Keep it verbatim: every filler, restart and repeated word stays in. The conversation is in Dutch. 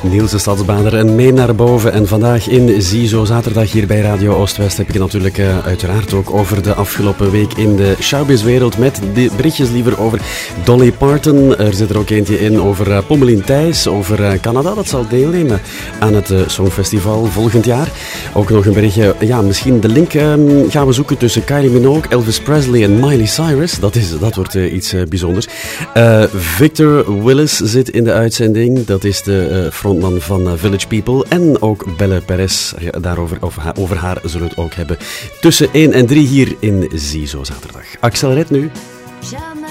Niels de Stadsbader en mee naar boven. En vandaag in Ziezo, zaterdag hier bij Radio Oost-West, heb ik het natuurlijk uh, uiteraard ook over de afgelopen week in de showbizwereld. Met de berichtjes liever over Dolly Parton. Er zit er ook eentje in over uh, Pommelien Thijs, over uh, Canada. Dat zal deelnemen aan het uh, Songfestival volgend jaar. Ook nog een berichtje, ja, misschien de link um, gaan we zoeken tussen Kylie Minogue, Elvis Presley en Miley Cyrus. Dat, is, dat wordt uh, iets uh, bijzonders. Uh, Victor Willis zit in de uitzending. Dat is de uh, frontman van uh, Village People. En ook Belle Perez. Ja, daarover over haar, over haar zullen we het ook hebben. Tussen één en drie hier in Ziezo zaterdag. Axel Red nu. Jamais